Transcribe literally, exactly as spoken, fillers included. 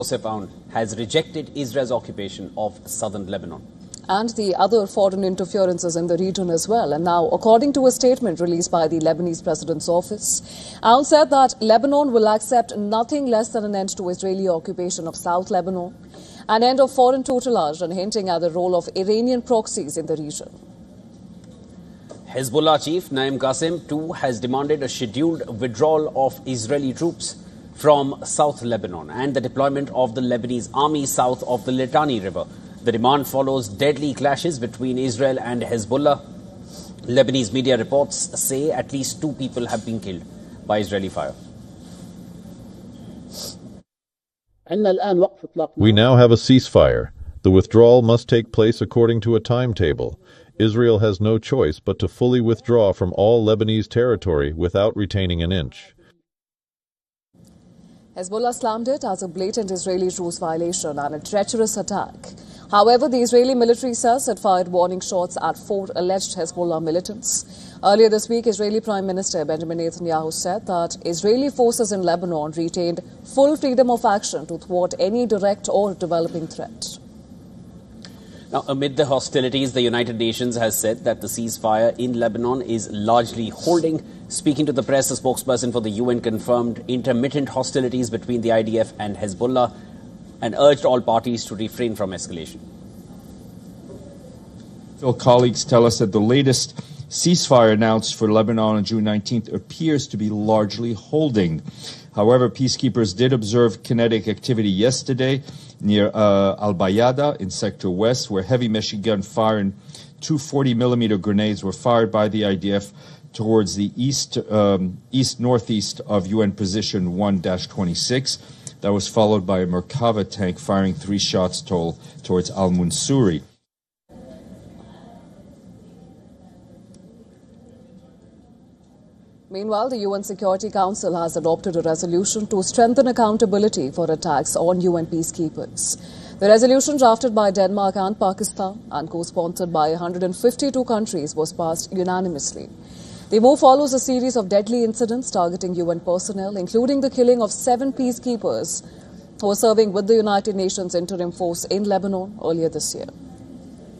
Pound has rejected Israel's occupation of southern Lebanon. And the other foreign interferences in the region as well. And now, according to a statement released by the Lebanese president's office, Aoun said that Lebanon will accept nothing less than an end to Israeli occupation of South Lebanon, an end of foreign tutelage, and hinting at the role of Iranian proxies in the region. Hezbollah chief Naim Qassem too has demanded a scheduled withdrawal of Israeli troops from South Lebanon and the deployment of the Lebanese army south of the Litani River. The demand follows deadly clashes between Israel and Hezbollah. Lebanese media reports say at least two people have been killed by Israeli fire. We now have a ceasefire. The withdrawal must take place according to a timetable. Israel has no choice but to fully withdraw from all Lebanese territory without retaining an inch. Hezbollah slammed it as a blatant Israeli truce violation and a treacherous attack. However, the Israeli military says it fired warning shots at four alleged Hezbollah militants. Earlier this week, Israeli Prime Minister Benjamin Netanyahu said that Israeli forces in Lebanon retained full freedom of action to thwart any direct or developing threat. Now, amid the hostilities, the United Nations has said that the ceasefire in Lebanon is largely holding. Speaking to the press, a spokesperson for the U N confirmed intermittent hostilities between the I D F and Hezbollah and urged all parties to refrain from escalation. Phil, colleagues tell us that the latest ceasefire announced for Lebanon on June nineteenth appears to be largely holding. However, peacekeepers did observe kinetic activity yesterday near uh, Al-Bayada in Sector West, where heavy machine gun fire and two forty millimeter grenades were fired by the I D F towards the east, um, east-northeast of U N Position one dash twenty-six. That was followed by a Merkava tank firing three shots toll towards Al-Munsuri. Meanwhile, the U N Security Council has adopted a resolution to strengthen accountability for attacks on U N peacekeepers. The resolution, drafted by Denmark and Pakistan and co-sponsored by one hundred fifty-two countries, was passed unanimously. The move follows a series of deadly incidents targeting U N personnel, including the killing of seven peacekeepers who were serving with the United Nations interim force in Lebanon earlier this year.